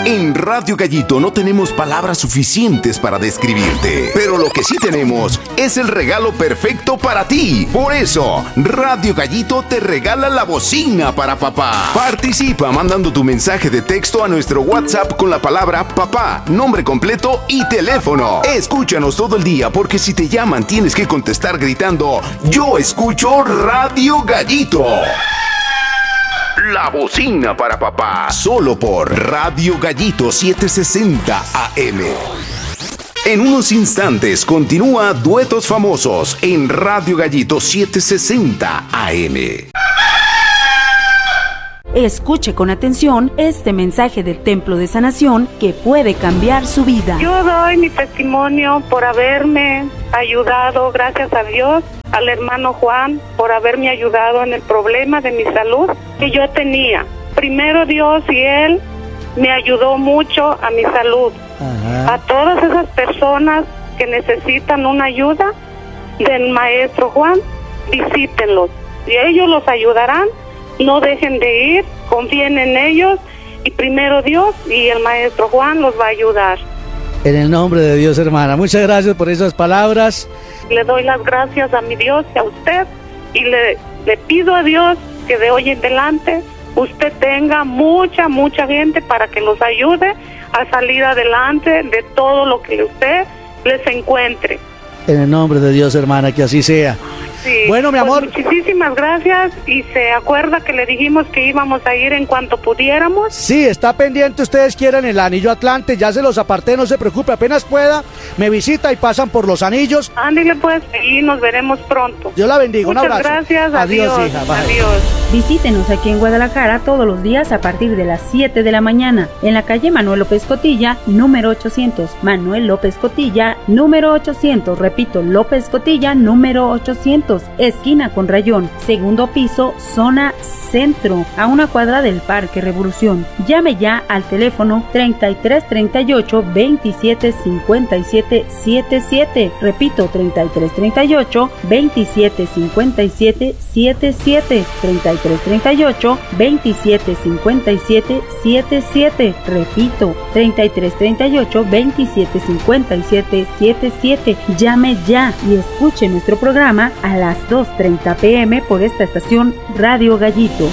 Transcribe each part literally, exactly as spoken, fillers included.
En Radio Gallito no tenemos palabras suficientes para describirte, pero lo que sí tenemos es el regalo perfecto para ti. Por eso, Radio Gallito te regala la bocina para papá. Participa mandando tu mensaje de texto a nuestro WhatsApp con la palabra papá, nombre completo y teléfono. Escúchanos todo el día, porque si te llaman tienes que contestar gritando: yo escucho Radio Gallito. La bocina para papá, solo por Radio Gallito setecientos sesenta A M. En unos instantes continúa Duetos Famosos en Radio Gallito setecientos sesenta A M. Escuche con atención este mensaje del Templo de Sanación que puede cambiar su vida. Yo doy mi testimonio por haberme ayudado, gracias a Dios, al hermano Juan, por haberme ayudado en el problema de mi salud que yo tenía. Primero Dios y Él me ayudó mucho a mi salud. Ajá. A todas esas personas que necesitan una ayuda del maestro Juan, visítenlos y ellos los ayudarán. No dejen de ir, confíen en ellos y primero Dios y el maestro Juan los va a ayudar. En el nombre de Dios, hermana, muchas gracias por esas palabras. Le doy las gracias a mi Dios y a usted y le, le pido a Dios que de hoy en adelante usted tenga mucha, mucha gente para que los ayude a salir adelante de todo lo que usted les encuentre. En el nombre de Dios, hermana, que así sea. Sí, bueno, mi amor. Pues muchísimas gracias. ¿Y se acuerda que le dijimos que íbamos a ir en cuanto pudiéramos? Sí, está pendiente. Ustedes quieren el anillo Atlante. Ya se los aparté, no se preocupe. Apenas pueda, me visita y pasan por los anillos. Ándale pues, y nos veremos pronto. Dios la bendiga. Muchas un abrazo. Gracias. Adiós, Adiós, hija. Bye. Adiós. Visítenos aquí en Guadalajara todos los días a partir de las siete de la mañana en la calle Manuel López Cotilla, número ochocientos. Manuel López Cotilla, número ochocientos. Repito, López Cotilla, número ochocientos. Esquina con Rayón, segundo piso, zona centro, a una cuadra del Parque Revolución. Llame ya al teléfono treinta y tres treinta y ocho veintisiete cincuenta y siete setenta y siete. Repito, treinta y tres treinta y ocho veintisiete cincuenta y siete setenta y siete. treinta y tres treinta y ocho veintisiete cincuenta y siete setenta y siete. Repito, treinta y tres treinta y ocho veintisiete cincuenta y siete setenta y siete. Llame ya y escuche nuestro programa a las dos treinta pm por esta estación Radio Gallito.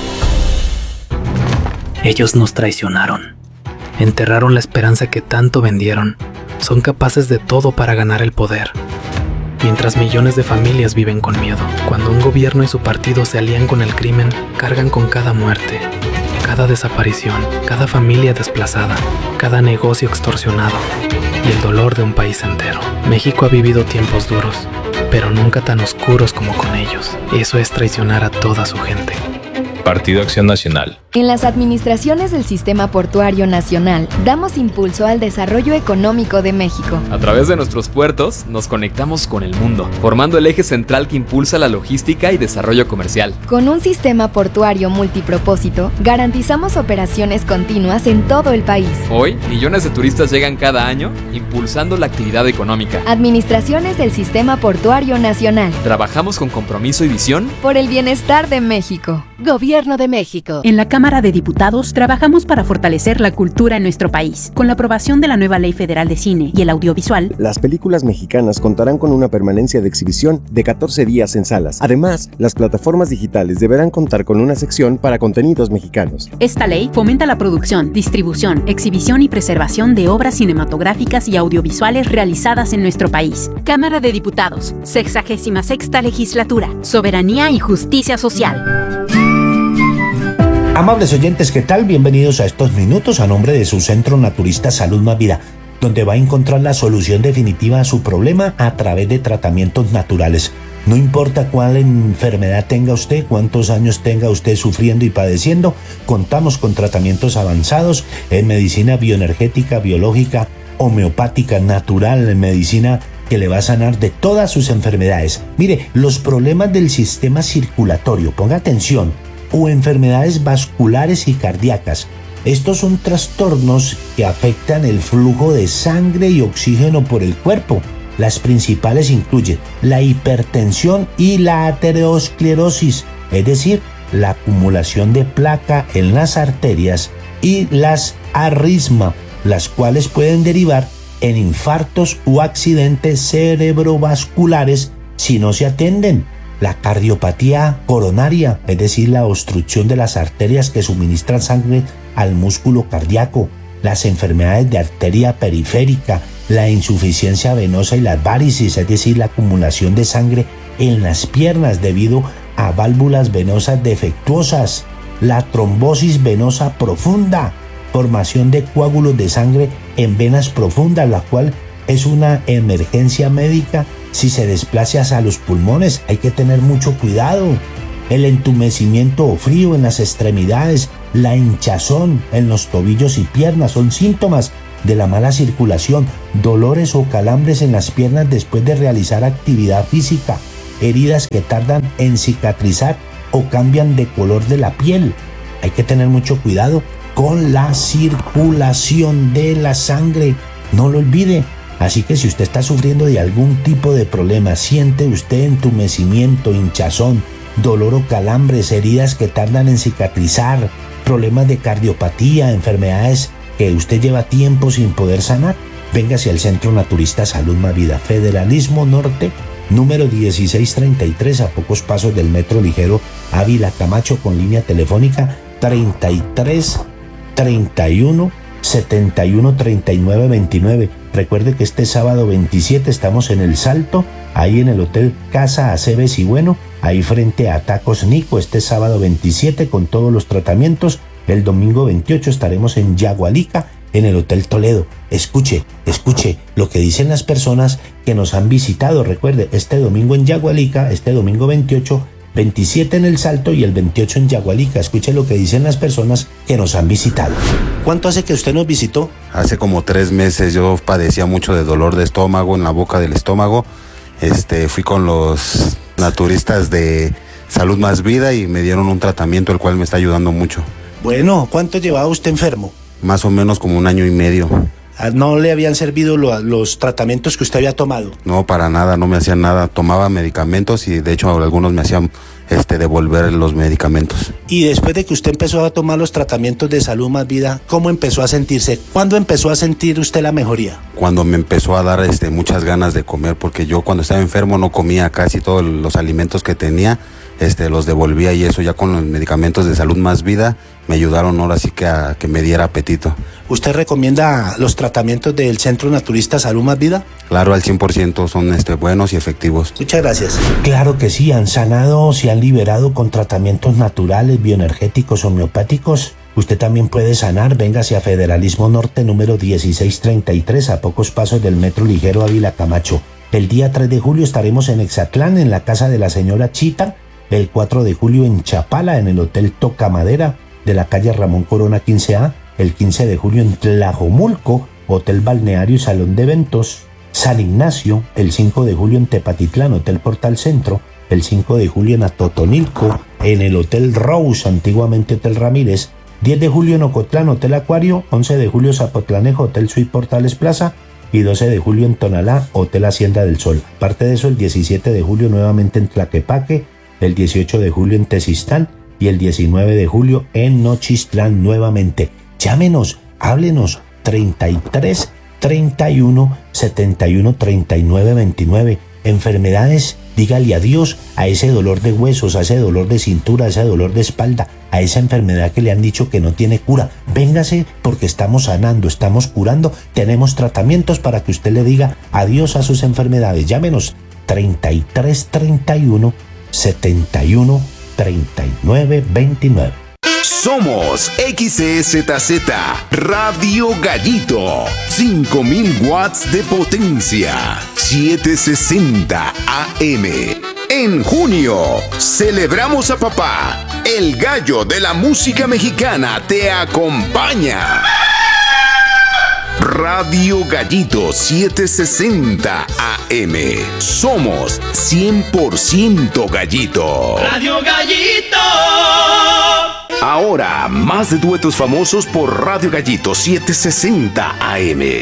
Ellos nos traicionaron, enterraron la esperanza que tanto vendieron, son capaces de todo para ganar el poder. Mientras millones de familias viven con miedo, cuando un gobierno y su partido se alían con el crimen, cargan con cada muerte, cada desaparición, cada familia desplazada, cada negocio extorsionado y el dolor de un país entero. México ha vivido tiempos duros, pero nunca tan oscuros como con ellos. Eso es traicionar a toda su gente. Partido Acción Nacional. En las administraciones del Sistema Portuario Nacional damos impulso al desarrollo económico de México. A través de nuestros puertos nos conectamos con el mundo, formando el eje central que impulsa la logística y desarrollo comercial. Con un sistema portuario multipropósito, garantizamos operaciones continuas en todo el país. Hoy, millones de turistas llegan cada año, impulsando la actividad económica. Administraciones del Sistema Portuario Nacional. Trabajamos con compromiso y visión por el bienestar de México. Gobierno de México. En la Cámara de Diputados trabajamos para fortalecer la cultura en nuestro país. Con la aprobación de la nueva Ley Federal de Cine y el Audiovisual, las películas mexicanas contarán con una permanencia de exhibición de catorce días en salas. Además, las plataformas digitales deberán contar con una sección para contenidos mexicanos. Esta ley fomenta la producción, distribución, exhibición y preservación de obras cinematográficas y audiovisuales realizadas en nuestro país. Cámara de Diputados, sexagésima sexta legislatura, soberanía y justicia social. Amables oyentes, ¿qué tal? Bienvenidos a estos minutos a nombre de su Centro Naturista Salud Más Vida, donde va a encontrar la solución definitiva a su problema a través de tratamientos naturales. No importa cuál enfermedad tenga usted, cuántos años tenga usted sufriendo y padeciendo, contamos con tratamientos avanzados en medicina bioenergética, biológica, homeopática, natural, en medicina que le va a sanar de todas sus enfermedades. Mire, los problemas del sistema circulatorio, ponga atención, o enfermedades vasculares y cardíacas. Estos son trastornos que afectan el flujo de sangre y oxígeno por el cuerpo. Las principales incluyen la hipertensión y la aterosclerosis, es decir, la acumulación de placa en las arterias y las arritmias, las cuales pueden derivar en infartos o accidentes cerebrovasculares si no se atienden. La cardiopatía coronaria, es decir, la obstrucción de las arterias que suministran sangre al músculo cardíaco, las enfermedades de arteria periférica, la insuficiencia venosa y las varices, es decir, la acumulación de sangre en las piernas debido a válvulas venosas defectuosas, la trombosis venosa profunda, formación de coágulos de sangre en venas profundas, la cual es una emergencia médica si se desplaza hacia los pulmones. Hay que tener mucho cuidado. El entumecimiento o frío en las extremidades, la hinchazón en los tobillos y piernas son síntomas de la mala circulación, dolores o calambres en las piernas después de realizar actividad física, heridas que tardan en cicatrizar o cambian de color de la piel. Hay que tener mucho cuidado con la circulación de la sangre, no lo olvide. Así que si usted está sufriendo de algún tipo de problema, siente usted entumecimiento, hinchazón, dolor o calambres, heridas que tardan en cicatrizar, problemas de cardiopatía, enfermedades que usted lleva tiempo sin poder sanar, véngase al Centro Naturista Salud Más Vida, Federalismo Norte, número dieciséis treinta y tres, a pocos pasos del Metro Ligero Ávila Camacho, con línea telefónica treinta y tres treinta y uno setenta y uno treinta y nueve veintinueve. Recuerde que este sábado veintisiete estamos en El Salto, ahí en el Hotel Casa Aceves y Bueno, ahí frente a Tacos Nico, este sábado veintisiete con todos los tratamientos. El domingo veintiocho estaremos en Yagualica, en el Hotel Toledo. Escuche, escuche lo que dicen las personas que nos han visitado. Recuerde, este domingo en Yagualica, este domingo veintiocho, veintisiete en El Salto y el veintiocho en Yagualica. Escuche lo que dicen las personas que nos han visitado. ¿Cuánto hace que usted nos visitó? Hace como tres meses. Yo padecía mucho de dolor de estómago, en la boca del estómago. Este, fui con los naturistas de Salud Más Vida y me dieron un tratamiento el cual me está ayudando mucho. Bueno, ¿cuánto llevaba usted enfermo? Más o menos como un año y medio. ¿No le habían servido lo, los tratamientos que usted había tomado? No, para nada, no me hacían nada. Tomaba medicamentos y de hecho algunos me hacían este, devolver los medicamentos. Y después de que usted empezó a tomar los tratamientos de Salud Más Vida, ¿cómo empezó a sentirse? ¿Cuándo empezó a sentir usted la mejoría? Cuando me empezó a dar este, muchas ganas de comer, porque yo cuando estaba enfermo no comía casi todos los alimentos que tenía. Este, los devolvía y eso ya con los medicamentos de Salud Más Vida me ayudaron ahora sí que a que me diera apetito. ¿Usted recomienda los tratamientos del Centro Naturista Salud Más Vida? Claro, al cien por ciento son este, buenos y efectivos. Muchas gracias. Claro que sí, han sanado, se han liberado con tratamientos naturales, bioenergéticos, homeopáticos. Usted también puede sanar, véngase a Federalismo Norte, número dieciséis treinta y tres, a pocos pasos del Metro Ligero Ávila Camacho. El día tres de julio estaremos en Exatlán, en la casa de la señora Chita. El cuatro de julio en Chapala, en el Hotel Tocamadera de la calle Ramón Corona quince A. El quince de julio en Tlajomulco, Hotel Balneario y Salón de Eventos. San Ignacio, el cinco de julio en Tepatitlán, Hotel Portal Centro. El cinco de julio en Atotonilco, en el Hotel Rose, antiguamente Hotel Ramírez. diez de julio en Ocotlán, Hotel Acuario. once de julio Zapotlanejo, Hotel Suite Portales Plaza. Y doce de julio en Tonalá, Hotel Hacienda del Sol. Aparte de eso, el diecisiete de julio nuevamente en Tlaquepaque, el dieciocho de julio en Tezistán y el diecinueve de julio en Nochistlán nuevamente. Llámenos, háblenos, treinta y tres treinta y uno setenta y uno treinta y nueve veintinueve. Enfermedades, dígale adiós a ese dolor de huesos, a ese dolor de cintura, a ese dolor de espalda, a esa enfermedad que le han dicho que no tiene cura. Véngase porque estamos sanando, estamos curando, tenemos tratamientos para que usted le diga adiós a sus enfermedades. Llámenos, treinta y tres treinta y uno setenta y uno treinta y nueve veintinueve. Somos X E Z Z Radio Gallito, cinco mil watts de potencia, setecientos sesenta A M. En junio, celebramos a papá. El gallo de la música mexicana te acompaña. Radio Gallito setecientos sesenta A M. Somos cien por ciento gallito. Radio Gallito. Ahora, más de duetos famosos por Radio Gallito setecientos sesenta A M.